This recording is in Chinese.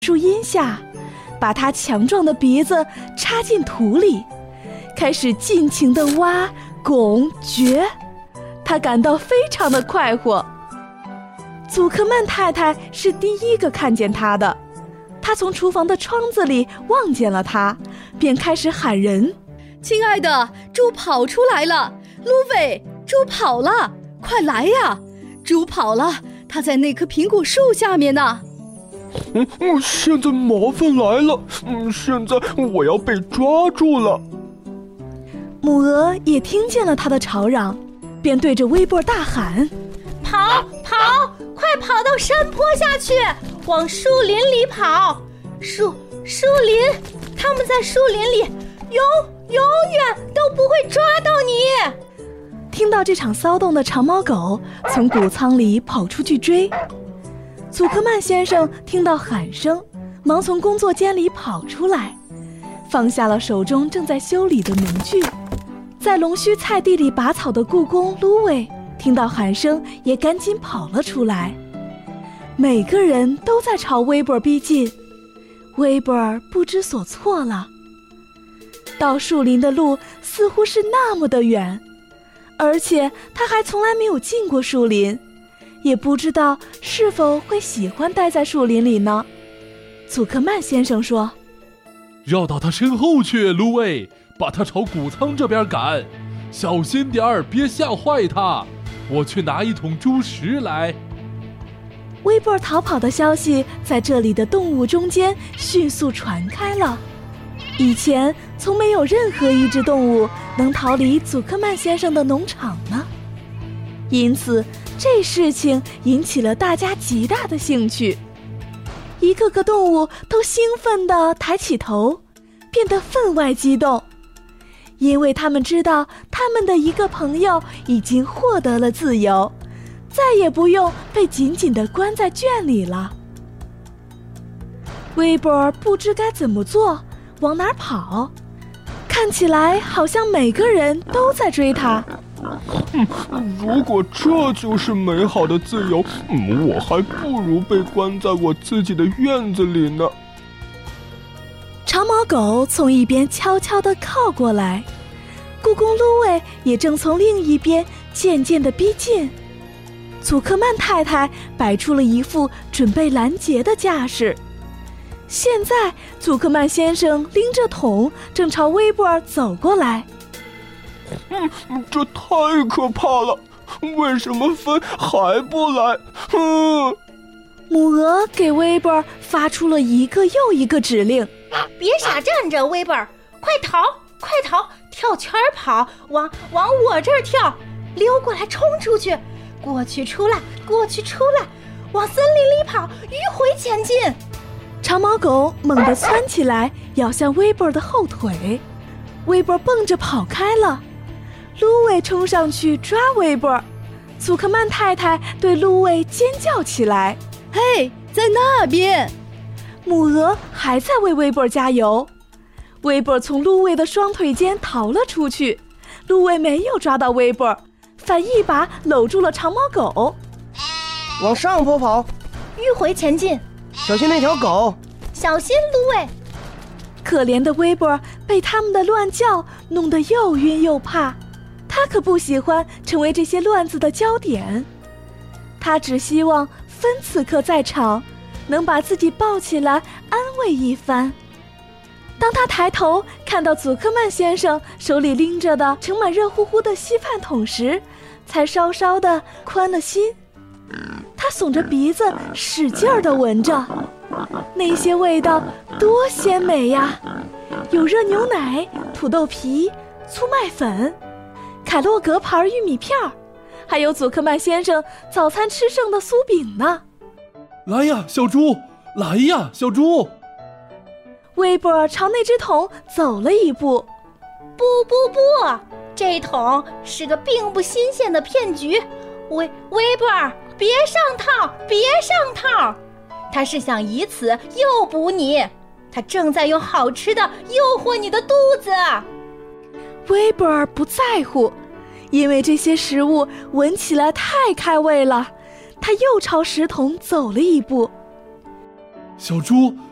树荫下，把它强壮的鼻子插进土里，开始尽情地挖、拱、掘。他感到非常的快活。祖克曼太太是第一个看见他的，她从厨房的窗子里望见了他，便开始喊人： 亲爱的，猪跑出来了！芦苇，猪跑了，快来呀！猪跑了，它在那棵苹果树下面呢。 现在麻烦来了，现在我要被抓住了。 母鹅也听见了他的吵嚷，便对着威伯大喊： 跑，快跑到山坡下去，往树林里跑！树林，他们在树林里永远都不会抓到你。 听到这场骚动的长毛狗从谷仓里跑出去追。祖克曼先生听到喊声，忙从工作间里跑出来，放下了手中正在修理的农具。在龙须菜地里拔草的雇工芦苇听到喊声，也赶紧跑了出来。每个人都在朝威伯逼近，威伯不知所措了。到树林的路似乎是那么的远，而且他还从来没有进过树林，也不知道是否会喜欢待在树林里呢。祖克曼先生说： 绕到他身后去，芦苇，把他朝谷仓这边赶，小心点儿，别吓坏他。我去拿一桶猪食来。 威伯逃跑的消息在这里的动物中间迅速传开了。以前从没有任何一只动物能逃离祖克曼先生的农场呢，因此这事情引起了大家极大的兴趣。一个个动物都兴奋地抬起头，变得分外激动，因为他们知道他们的一个朋友已经获得了自由，再也不用被紧紧地关在圈里了。威伯不知该怎么做，往哪儿跑，看起来好像每个人都在追他。 如果这就是美好的自由，我还不如被关在我自己的院子里呢。 长毛狗从一边悄悄地靠过来，雇工芦苇也正从另一边渐渐地逼近。祖克曼太太摆出了一副准备拦截的架势。现在祖克曼先生拎着桶正朝威伯走过来。 这太可怕了，为什么风还不来？ 母鹅给威伯发出了一个又一个指令： 别傻站着，威伯，快逃，跳圈跑，往我这儿跳，溜过来，冲出去，过去出来，往森林里跑，迂回前进。 长毛狗猛地窜起来，咬向威伯的后腿，威伯蹦着跑开了。芦苇冲上去抓威伯，祖克曼太太对芦苇尖叫起来： 嘿，在那边！ 母鹅还在为威伯加油。威伯从芦苇的双腿间逃了出去，芦苇没有抓到威伯，反一把搂住了长毛狗。 往上坡跑， 迂回前进， 小心那条狗， 小心芦苇。 可怜的威伯被他们的乱叫弄得又晕又怕，他可不喜欢成为这些乱子的焦点。他只希望芬此刻在场，能把自己抱起来安慰一番。当他抬头看到祖克曼先生手里拎着的盛满热乎乎的稀饭桶时，才稍稍地宽了心。他耸着鼻子使劲儿地闻着，那些味道多鲜美呀！有热牛奶、土豆皮、粗麦粉、凯洛格牌玉米片，还有祖克曼先生早餐吃剩的酥饼呢。 来呀，小猪！来呀，小猪！ 威伯朝那只桶走了一步。 不，这桶是个并不新鲜的骗局。威伯，别上套！他是想以此诱捕你，他正在用好吃的诱惑你的肚子。 威伯不在乎，因为这些食物闻起来太开胃了。他又朝食桶走了一步。 小猪，